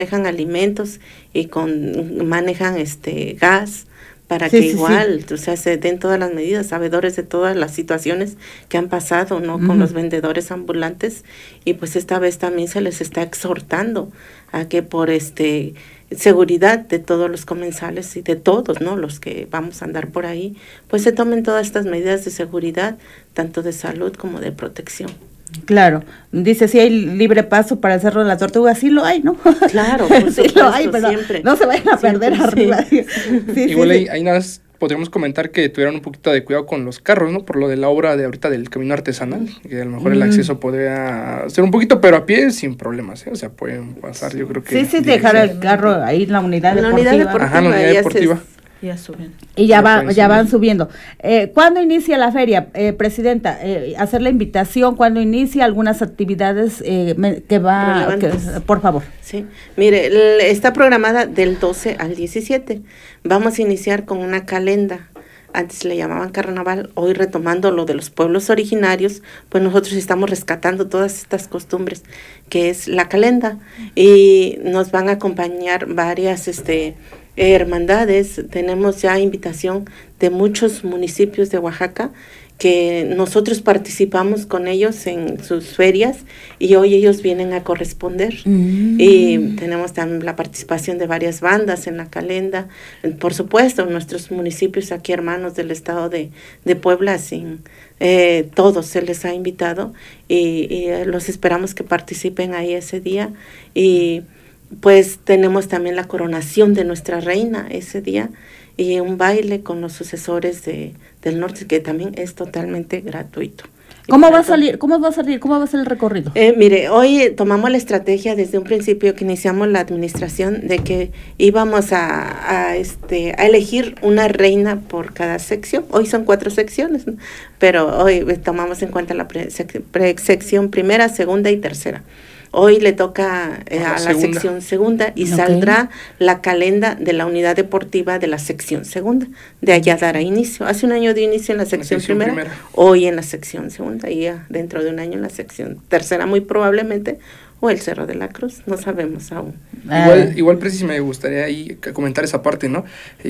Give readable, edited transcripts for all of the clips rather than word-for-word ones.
manejan alimentos y manejan gas para que igual, o sea, se den todas las medidas, sabedores de todas las situaciones que han pasado, ¿no? Con los vendedores ambulantes, y pues esta vez también se les está exhortando a que por seguridad de todos los comensales y de todos, ¿no? Los que vamos a andar por ahí, pues se tomen todas estas medidas de seguridad, tanto de salud como de protección. Claro, dice si hay libre paso para el Cerro de la Tortuga, sí lo hay, ¿no? Claro, por supuesto, sí lo hay, pero siempre. No se vayan a perder arriba. Sí. Igual ahí nada más podríamos comentar que tuvieran un poquito de cuidado con los carros, ¿no? Por lo de la obra de ahorita del camino artesanal, que a lo mejor el acceso podría ser un poquito, pero a pie sin problemas, ¿eh? O sea, pueden pasar, yo creo que... Sí, dejar el carro ahí en la unidad deportiva. Ajá, en la unidad deportiva. Ya suben. Y ya van subiendo. ¿Cuándo inicia la feria, Presidenta? Hacer la invitación, ¿cuándo inicia? Algunas actividades por favor. Sí, mire, está programada del 12 al 17. Vamos a iniciar con una calenda. Antes le llamaban carnaval, hoy retomando lo de los pueblos originarios, pues nosotros estamos rescatando todas estas costumbres, que es la calenda. Y nos van a acompañar varias hermandades. Tenemos ya invitación de muchos municipios de Oaxaca que nosotros participamos con ellos en sus ferias y hoy ellos vienen a corresponder. Y tenemos también la participación de varias bandas en la calenda. Por supuesto, nuestros municipios aquí hermanos del estado de Puebla, todos se les ha invitado y los esperamos que participen ahí ese día. Y pues tenemos también la coronación de nuestra reina ese día y un baile con los sucesores del norte, que también es totalmente gratuito. ¿Cómo va a salir? ¿Cómo va a ser el recorrido? Mire, hoy tomamos la estrategia desde un principio que iniciamos la administración de que íbamos a elegir una reina por cada sección. Hoy son 4 secciones, ¿no? Pero hoy tomamos en cuenta la sección primera, segunda y tercera. Hoy le toca a la sección segunda y saldrá la calenda de la unidad deportiva de la sección segunda. De allá dará inicio. Hace un año dio inicio en la sección primera, hoy en la sección segunda y ya dentro de un año en la sección tercera muy probablemente, o el Cerro de la Cruz, no sabemos aún. Igual precisamente me gustaría ahí comentar esa parte, ¿no?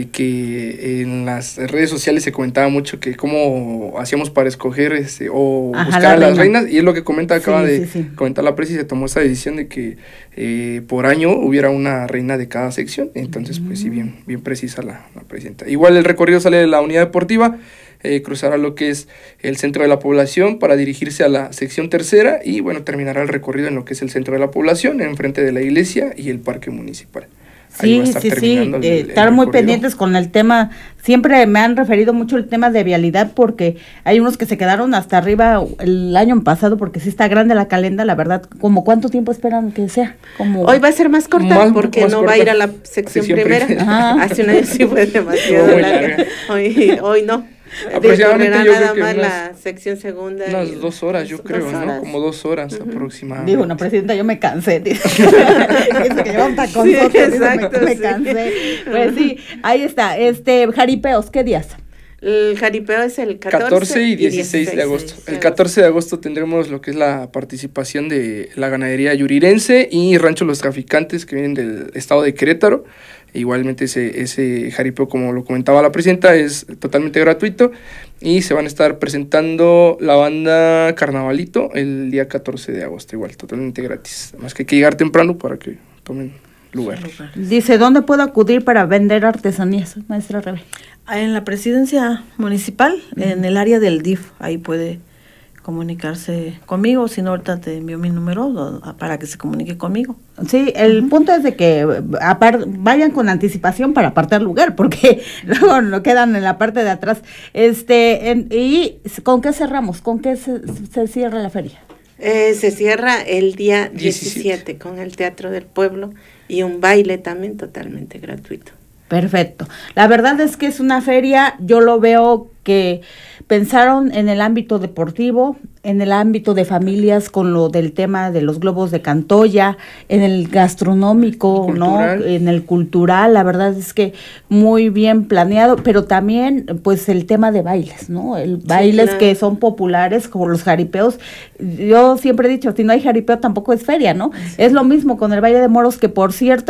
Que en las redes sociales se comentaba mucho que cómo hacíamos para escoger buscar a las reinas, y es lo que acaba de comentar la presi, se tomó esa decisión de que por año hubiera una reina de cada sección, entonces pues sí, bien precisa la presidenta. Igual el recorrido sale de la unidad deportiva, cruzará lo que es el centro de la población para dirigirse a la sección tercera y bueno, terminará el recorrido en lo que es el centro de la población, enfrente de la iglesia y el parque municipal. Sí, estar muy pendientes con el tema. Siempre me han referido mucho el tema de vialidad porque hay unos que se quedaron hasta arriba el año pasado porque sí está grande la calenda, la verdad. ¿Como cuánto tiempo esperan que sea? Hoy va a ser más corta porque no va a ir a la sección primera. Hace un año sí fue demasiado larga. Hoy no. Aproximadamente yo nada creo que más la sección segunda. Unas 2 horas, yo creo, ¿no? Como 2 horas aproximadamente. Digo, Presidenta, yo me cansé. Dice que llevan taconzotes, exacto, me cansé. Pues sí, ahí está. Jaripeos, ¿qué días? El jaripeo es el 14 y 16 de agosto. El 14 de agosto tendremos lo que es la participación de la ganadería yurirense y Rancho Los Traficantes, que vienen del estado de Querétaro. Igualmente ese jaripeo, como lo comentaba la presidenta, es totalmente gratuito y se van a estar presentando la banda Carnavalito el día 14 de agosto, igual, totalmente gratis. Además que hay que llegar temprano para que tomen lugar. Dice, ¿dónde puedo acudir para vender artesanías, maestra Rebe? En la presidencia municipal, en el área del DIF, ahí puede comunicarse conmigo, si no ahorita te envío mi número para que se comunique conmigo. Sí, el punto es de que vayan con anticipación para apartar lugar, porque luego no quedan en la parte de atrás. ¿Y con qué cerramos? ¿Con qué se cierra la feria? Se cierra el día 17 con el Teatro del Pueblo y un baile también totalmente gratuito. Perfecto. La verdad es que es una feria, yo lo veo que pensaron en el ámbito deportivo, en el ámbito de familias con lo del tema de los globos de Cantoya, en el gastronómico, ¿no? En el cultural, la verdad es que muy bien planeado, pero también pues el tema de bailes, ¿no? El bailes claro. que son populares como los jaripeos. Yo siempre he dicho, si no hay jaripeo tampoco es feria, ¿no? Sí. Es lo mismo con el baile de moros, que por cierto